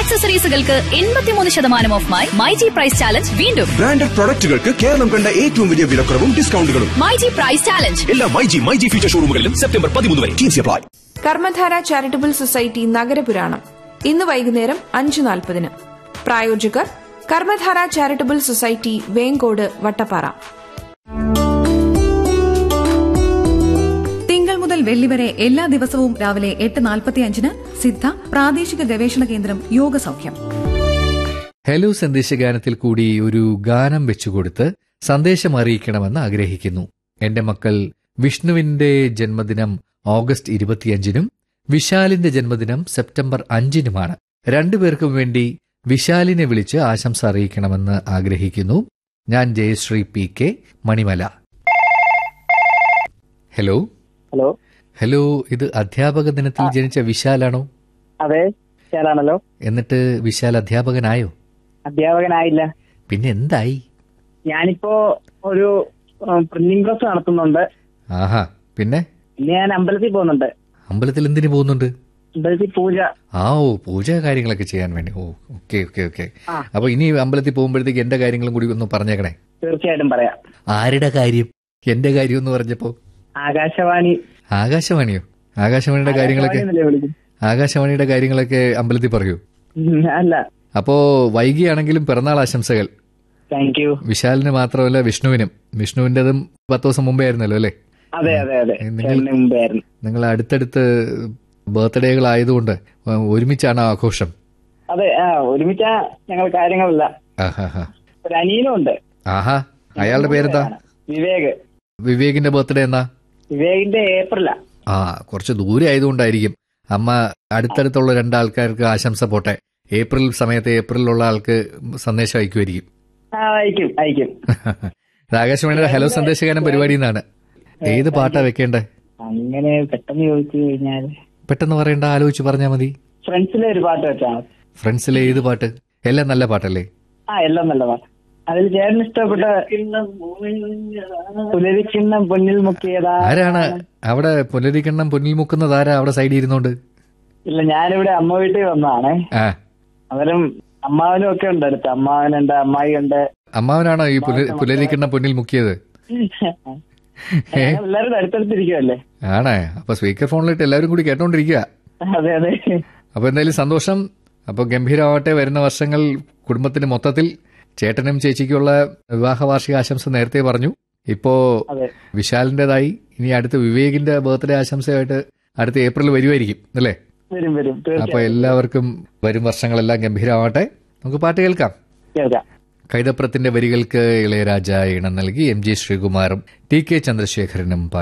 ആക്സസറീസുകൾക്ക് 83% ഓഫുമായി myG price challenge വീണ്ടും. Branded പ്രൊഡക്റ്റുകൾക്ക് Keralam കണ്ട ഏറ്റവും വലിയ വിലക്കുറവും ഡിസ്കൗണ്ടുകളും. മൈജി പ്രൈസ് ചാലഞ്ച് എല്ലാ മൈജി ഫ്യൂച്ചർ ഷോറൂമുകളിലും സെപ്റ്റംബർ 13 വരെ. Teams apply. Karmadhara charitable society നഗരപുരാണം ഇന്ന് വൈകുന്നേരം 5:40. പ്രായോജകർ കർമ്മധാര ചാരിറ്റബിൾ സൊസൈറ്റി, വേങ്കോട്, വട്ടപ്പാറ. തിങ്കൾ മുതൽ വെള്ളി വരെ എല്ലാ ദിവസവും രാവിലെ 8:45 സിദ്ധ പ്രാദേശിക ഗവേഷണ കേന്ദ്രം യോഗസൗഖ്യം. ഹലോ സന്ദേശഗാനത്തിൽ കൂടി ഒരു ഗാനം വെച്ചുകൊടുത്ത് സന്ദേശം അറിയിക്കണമെന്ന് ആഗ്രഹിക്കുന്നു. എന്റെ മക്കൾ വിഷ്ണുവിന്റെ ജന്മദിനം ഓഗസ്റ്റ് 25-നും വിശാലിന്റെ ജന്മദിനം സെപ്റ്റംബർ 5-നുമാണ്. രണ്ടുപേർക്കും വേണ്ടി വിശാലിനെ വിളിച്ച് ആശംസ അറിയിക്കണമെന്ന് ആഗ്രഹിക്കുന്നു. ഞാൻ Jayashree PK, Manimala. Hello hello hello ഇത് അധ്യാപക ദിനത്തിൽ ജനിച്ച വിശാലാണോ? അതെ, ഞാനാണല്ലോ. എന്നിട്ട് വിശാൽ അധ്യാപകനായോ? അധ്യാപകനായില്ല. പിന്നെ എന്തായി? ഞാനിപ്പോ ഒരു പ്രിന്റിംഗ് ക്ലാസ് നടത്തുന്നുണ്ട്. ആഹാ. പിന്നെ ഞാൻ അമ്പലത്തിൽ പോകുന്നുണ്ട്. അമ്പലത്തിൽ എന്തിനു പോകുന്നുണ്ട്? അമ്പലത്തിൽ പൂജ. പൂജ കാര്യങ്ങളൊക്കെ ചെയ്യാൻ വേണ്ടി. ഓക്കെ. അപ്പൊ ഇനി അമ്പലത്തിൽ പോകുമ്പോഴത്തേക്ക് എന്റെ കാര്യങ്ങളും കൂടി ഒന്ന് പറഞ്ഞേക്കണേ. തീർച്ചയായിട്ടും പറയാം. ആരുടെ കാര്യം? എന്റെ കാര്യം എന്ന് പറഞ്ഞപ്പോ ആകാശവാണിയോ? ആകാശവാണിയുടെ കാര്യങ്ങളൊക്കെ അമ്പലത്തിൽ പറയൂ. അല്ല. അപ്പോ വൈകിയാണെങ്കിലും പിറന്നാൾ ആശംസകൾ. Thank you. വിശാലിന് മാത്രമല്ല വിഷ്ണുവിന്റെതും 10 ദിവസം മുമ്പേ ആയിരുന്നല്ലോ അല്ലേ? അതെ. നിങ്ങൾ അടുത്തടുത്ത് ബർത്ത്ഡേകളായതുകൊണ്ട് ഒരുമിച്ചാണ് ആഘോഷം? അതെ, ഒരുമിച്ചാ ഞങ്ങൾ കാര്യങ്ങളല്ല. ഒരു അനിയനും ഉണ്ട്. ആഹാ. അയാളുടെ പേരെന്താ? വിവേകിന്റെ ബർത്ത്ഡേ എന്നാ? വിവേകിന്റെ ഏപ്രിലാ. കുറച്ച് ദൂരെ ആയതുകൊണ്ടായിരിക്കും. അമ്മ അടുത്തടുത്തുള്ള 2 ആൾക്കാർക്ക് ആശംസ പോട്ടെ. ഏപ്രിലുള്ള ആൾക്ക് സന്ദേശം അയക്കുമായിരിക്കും. അയക്കും. ആകാശവാണിയുടെ ഹലോ സന്ദേശഗാനം പരിപാടി എന്നാണ്. ഏത് പാട്ടാ വെക്കേണ്ടേ? അങ്ങനെ പെട്ടെന്ന് ചോദിച്ചു കഴിഞ്ഞാൽ പെട്ടെന്ന് പറയണ്ട, ആലോചിച്ച് പറഞ്ഞാൽ മതി. ഫ്രണ്ട്സിലെ ഒരു പാട്ട് വെച്ചാൽ. ഫ്രണ്ട്സിലെ ഏത് പാട്ട്? എല്ലാം നല്ല പാട്ടല്ലേ? എല്ലാം നല്ല പാട്ട്. അതിൽ ചേട്ടന് ഇഷ്ടപ്പെട്ട പുലരിക്കിണ്ണം പൊന്നിൽ മുക്കിയതാ. ആരാണ് അവിടെ പുലരിക്കിണ്ണം പൊന്നിൽ മുക്കുന്നത്? ആരാ അവിടെ സൈഡിൽ ഇരുന്നോണ്ട്? ഇല്ല, ഞാനിവിടെ അമ്മ വീട്ടിൽ വന്നതാണേ. അവരും അമ്മാവനും ഒക്കെ ഉണ്ട് അടുത്ത്. അമ്മാവനുണ്ട്, അമ്മായി ഉണ്ട്. അമ്മാവനാണോ ഈ പുലരിക്കിണ്ണം പൊന്നിൽ മുക്കിയത്? എല്ലാവരും അടുത്തടുത്തിരിക്കുവല്ലേ. ആണേ. അപ്പൊ സ്പീക്കർ ഫോണിലിട്ട് എല്ലാവരും കൂടി കേട്ടോണ്ടിരിക്കുക. അതെ. അപ്പൊ എന്തായാലും സന്തോഷം. അപ്പൊ ഗംഭീരമാവട്ടെ. വരുന്ന വർഷങ്ങൾ കുടുംബത്തിന് മൊത്തത്തിൽ. ചേട്ടനും ചേച്ചിക്കുള്ള വിവാഹ വാർഷിക ആശംസ നേരത്തെ പറഞ്ഞു. ഇപ്പോ വിശാലിന്റേതായി. ഇനി അടുത്ത വിവേകിന്റെ ബർത്ത്ഡേ ആശംസയായിട്ട് അടുത്ത ഏപ്രിൽ വരുമായിരിക്കും അല്ലേ? വരും. അപ്പൊ എല്ലാവർക്കും വരും വർഷങ്ങളെല്ലാം ഗംഭീരമാവട്ടെ. നമുക്ക് പാട്ട് കേൾക്കാം. കൈതപ്രത്തിന്റെ വരികൾക്ക് ഇളയരാജ ഈണം നൽകി. MG ശ്രീകുമാറും TK ചന്ദ്രശേഖരനും